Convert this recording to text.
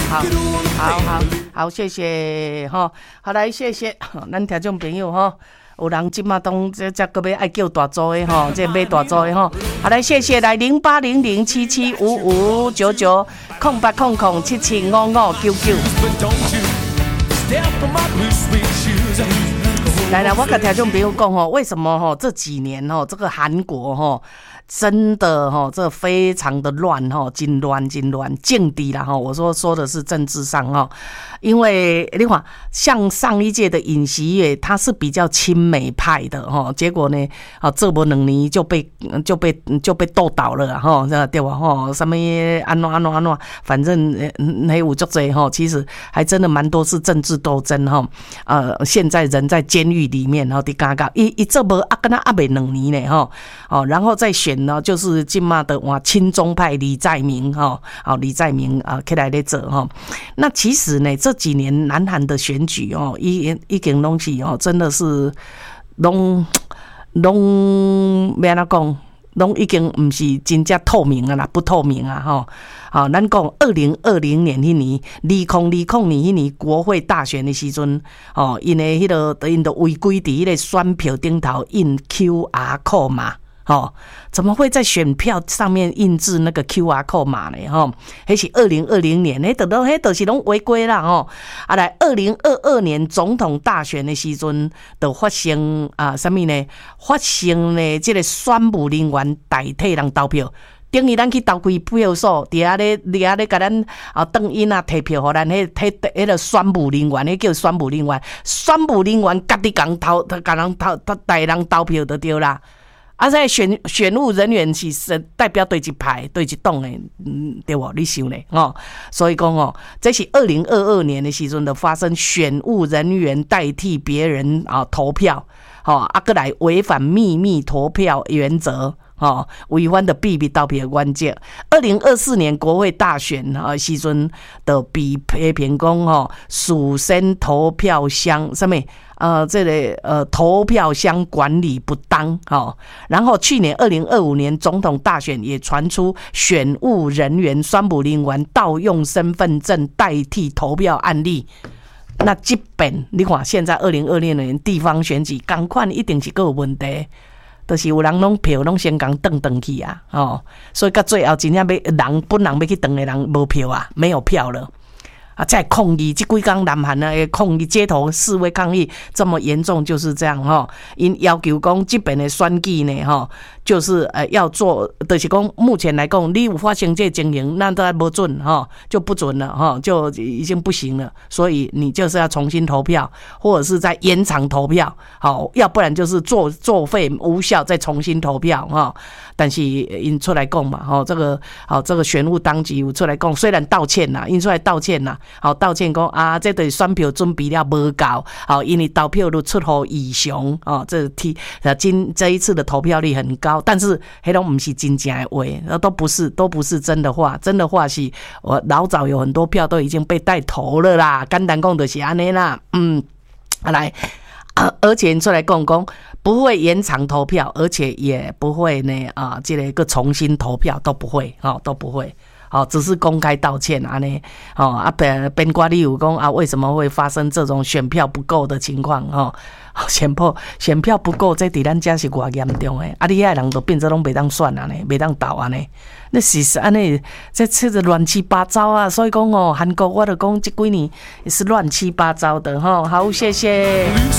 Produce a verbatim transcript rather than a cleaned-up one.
好，好，好，好，谢谢哈，好来，谢谢咱听众朋友哈。有人即马当这这个要爱叫大组的吼，这买大组的吼。好来，谢谢来零八零零七七五五九九空八空空七七五五九九。来来，我跟听众朋友讲吼，为什么吼这几年吼这个韩国吼真的吼这非常的乱吼，真乱真乱，政治啦吼，我说说的是政治上吼。因为你看，像上一届的尹锡悦，他是比较亲美派的哈，结果呢，啊，这不两年就被就被就被斗倒了哈，对吧？哈，什么安怎安怎安怎，反正那有足多哈，其实还真的蛮多是政治斗争哈。呃，现在人在监狱里面哈，你刚刚一一这不啊跟他阿北两年呢哈，哦，然后再选呢，就是今嘛的哇亲中派李在明哈，哦李在明啊起来咧做哈，那其实呢。这几年南韩的选举哦，已已经拢是哦，真的是拢拢要安怎讲，拢已经不是真正透明了啦，不透明啊哈。好，咱讲二零二零年迄年，二零二零年迄年国会大选的时阵，哦，因为迄个因的违规伫迄个选票顶头印 Q R code 嘛。哦，怎么会在选票上面印制那个 Q R code 码呢？哈、哦，那是二零二零年，那等到那都是拢违规啦哦。啊，来二零二二年总统大选的时阵，就发生啊什么呢？发生呢，这个选务人员代替人投票。等于咱去投开票所，伫遐咧，伫遐咧，甲咱啊登印啊提票，互咱迄迄迄个选务人员，迄叫选务人员，选务人员家己共投，甲人投，代人投票就对啦。啊，在选选务人员是代表对一派、对一党的，嗯，对不？你想呢？哦，所以讲哦，这是二零二二年的时阵的发生，选务人员代替别人啊投票，哦，啊，过来违反秘密投票原则。哦，违反的秘密投票原则。二零二四年国会大选啊，时阵的被批评讲吼，属身投票箱什么呃，这个呃投票箱管理不当哦。然后去年二零二五年总统大选也传出选务人员、选务人员盗用身份证代替投票案例。那这边你看，现在二零二六年地方选举，同款一定是个有问题。就是有人拢票拢先讲转转去啊，哦，所以到最后真正要人本人要去转的人无票啊，没有票了啊！在抗议，这几天南韩的抗议街头示威抗议这么严重，就是这样哈。因要求讲这边的选举呢，哈，就是呃要做，就是讲目前来讲，你有发生这情形，那都还不准哈，就不准了哈，就已经不行了。所以你就是要重新投票，或者是在延长投票，好，要不然就是作作废无效，再重新投票哈。但是因出来讲嘛，哈，这个好，这个选务当局有出来讲，虽然道歉啦，因出来道歉啦。好，道歉讲啊，这对选票准备了无够，好，因为投票率出乎异常哦，这提今这一次的投票率很高，但是迄种不是真正的话，都不是都不是真的话，真的话是我老早有很多票都已经被带头了啦，简单讲就是安尼啦，嗯，来。啊、而且出来讲讲不会延长投票，而且也不会呢啊，这个个重新投票都不会，哦，都不会。哦，只是公开道歉啊呢，哦啊边边瓜里有讲啊，为什么会发生这种选票不够的情况？哦，选票选票不够，这伫咱家是偌严重诶！啊，你遐人都变做拢袂当选啊呢，袂当投啊呢，那是安尼，这这个乱七八糟啊！所以讲哦，韩国我就讲这几年也是乱七八糟的哈。好，谢谢。